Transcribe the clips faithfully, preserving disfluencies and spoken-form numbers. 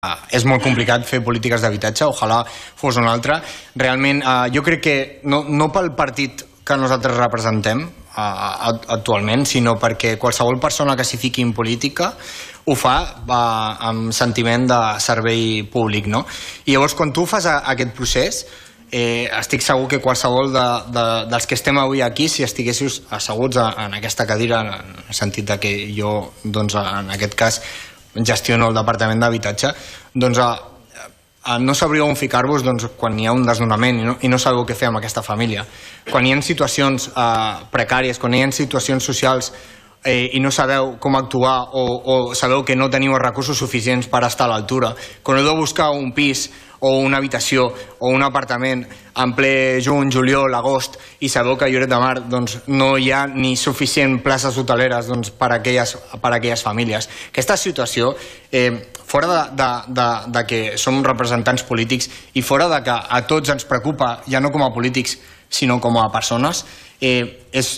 és molt complicat fer polítiques d'habitatge, ojalà fos una altra. Realment, eh, jo crec que no, no pel partit que nosaltres representem eh, actualment, sinó perquè qualsevol persona que s'hi fiqui en política ho fa eh, amb sentiment de servei públic, no? I llavors, quan tu fas a, aquest procés, eh, estic segur que qualsevol de, de, dels que estem avui aquí, si estiguéssiu asseguts en aquesta cadira, en el sentit de que jo, doncs, en aquest cas, gestiono el Departament d'Habitatge, doncs a, a no sabríeu on ficar-vos doncs, quan hi ha un desnonament i no, i no sabeu què fer amb aquesta família. Quan hi ha situacions eh, precàries, quan hi ha situacions socials eh, i no sabeu com actuar o, o sabeu que no teniu els recursos suficients per estar a l'altura, quan heu de buscar un pis o una habitació o un apartament en ple juny, juliol, agost i sabeu que a Lloret de Mar doncs, no hi ha ni suficient places hoteleres doncs, per, a aquelles, per a aquelles famílies. Aquesta situació, eh, fora de, de, de, de que som representants polítics i fora de que a tots ens preocupa, ja no com a polítics, sinó com a persones, eh, és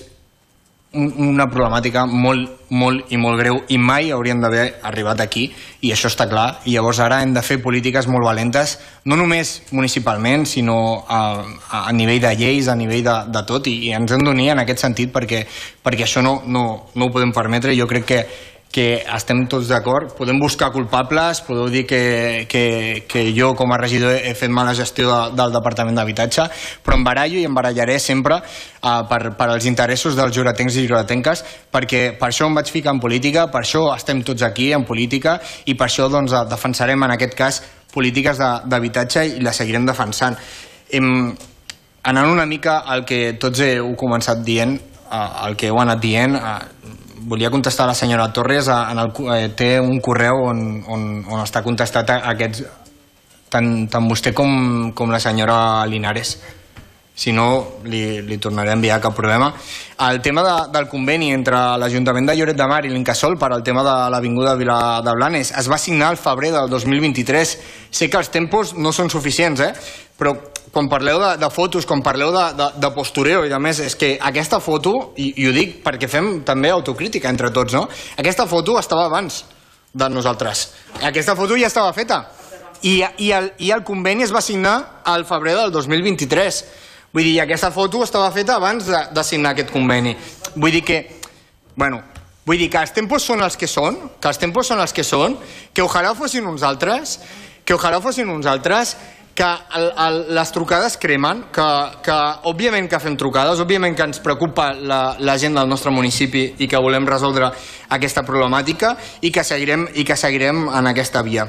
una problemàtica molt, molt i molt greu i mai haurien d'haver arribat aquí i això està clar, i llavors ara hem de fer polítiques molt valentes, no només municipalment, sinó a, a nivell de lleis, a nivell de, de tot, i, i ens hem d'unir en aquest sentit perquè, perquè això no, no, no ho podem permetre. Jo crec que que estem tots d'acord, podem buscar culpables, podeu dir que, que, que jo com a regidor he fet mala gestió de, del Departament d'Habitatge, però em barallo i em barallaré sempre uh, per, per als interessos dels lloretencs i lloretenques, perquè per això em vaig ficar en política, per això estem tots aquí en política i per això doncs, defensarem en aquest cas polítiques d'habitatge i les seguirem defensant. Em, anant una mica al que tots heu començat dient, uh, el que heu anat dient, uh, volia contestar a la senyora Torres, en el, eh, té un correu on, on, on està contestat a aquests, tant, tant vostè com, com la senyora Linares. Si no, li, li tornaré a enviar, cap problema. El tema de, del conveni entre l'Ajuntament de Lloret de Mar i l'Incasòl per al tema de l'Avinguda Vila de Blanes es va signar al febrer del dos mil vint-i-tres. Sé que els tempos no són suficients, eh? Però quan parleu de, de fotos, quan parleu de, de, de postureo, i a més, és que aquesta foto, i, i ho dic perquè fem també autocrítica entre tots, no? Aquesta foto estava abans de nosaltres. Aquesta foto ja estava feta. I, i, el, i el conveni es va signar al febrer del dos mil vint-i-tres. Vull dir, aquesta foto estava feta abans de, de signar aquest conveni. Vull dir que, bueno, vull dir que els tempos són els que són, que els tempos són els que són, que ojalà fossin uns altres, que ojalà fossin uns altres, que el, el, les trucades cremen, que, que òbviament que fem trucades, òbviament que ens preocupa la, la gent del nostre municipi i que volem resoldre aquesta problemàtica i que seguirem, i que seguirem en aquesta via.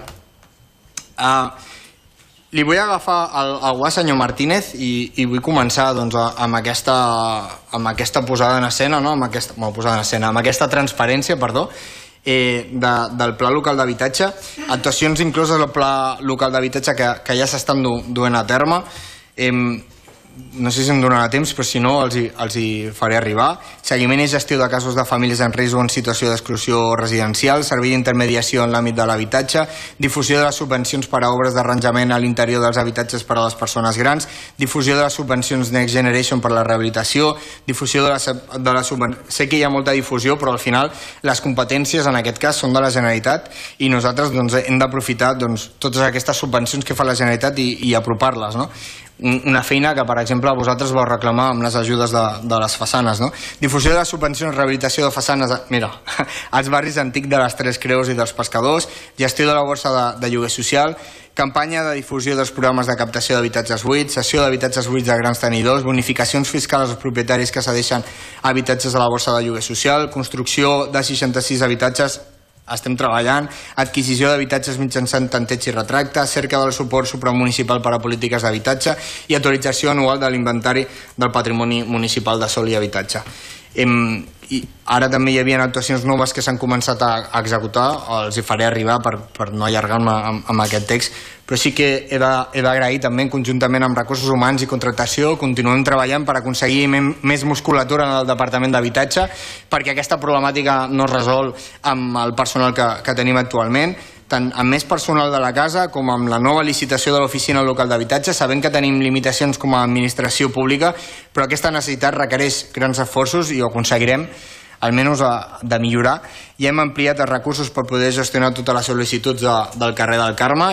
Uh, li vull agafar el, el guà, senyor Martínez, i, i vull començar doncs, amb, aquesta, amb aquesta posada en escena, no? amb, aquesta, bueno, posada en escena, amb aquesta transparència, perdó, Eh, de, del Pla Local d'Habitatge, actuacions incloses al Pla Local d'Habitatge que, que ja s'estan du, duent a terme. Eh, no sé si em donarà temps, però si no els hi, els hi faré arribar. Seguiment i gestió de casos de famílies en risc o en situació d'exclusió residencial, servei d'intermediació en l'àmbit de l'habitatge, difusió de les subvencions per a obres d'arranjament a l'interior dels habitatges per a les persones grans, difusió de les subvencions Next Generation per a la rehabilitació, difusió de les, de les subvencions... Sé que hi ha molta difusió, però al final les competències en aquest cas són de la Generalitat i nosaltres doncs, hem d'aprofitar doncs, totes aquestes subvencions que fa la Generalitat i, i apropar-les, no? Una feina que, per exemple, vosaltres vau reclamar amb les ajudes de, de les façanes, no? Difusió de les subvencions, rehabilitació de façanes, mira, als barris antics de les Tres Creus i dels Pescadors, gestió de la borsa de, de lloguer social, campanya de difusió dels programes de captació d'habitatges buits, cessió d'habitatges buits de grans tenidors, bonificacions fiscals als propietaris que cedeixen habitatges a la borsa de lloguer social, construcció de seixanta-sis habitatges, estem treballant, adquisició d'habitatges mitjançant tanteig i retracte, cerca del suport supramunicipal per a polítiques d'habitatge i actualització anual de l'inventari del patrimoni municipal de sòl i habitatge. Em, i ara també hi havia actuacions noves que s'han començat a, a executar, els hi faré arribar per, per no allargar-me amb, amb aquest text, però sí que he d'agrair també conjuntament amb recursos humans i contractació, continuem treballant per aconseguir més musculatura en el Departament d'Habitatge perquè aquesta problemàtica no es resol amb el personal que, que tenim actualment, tant amb més personal de la casa com amb la nova licitació de l'Oficina Local d'Habitatge, sabent que tenim limitacions com a administració pública, però aquesta necessitat requereix grans esforços i ho aconseguirem almenys de millorar, i hem ampliat els recursos per poder gestionar totes les sol·licituds de, del carrer del Carme,